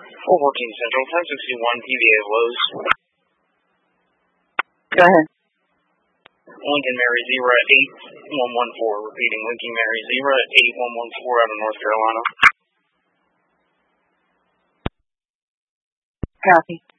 414 Central, 1061 PVA Lowe's. Go ahead. Lincoln Mary Zebra 8114. Repeating, Lincoln Mary Zebra 8114 out of North Carolina. Copy.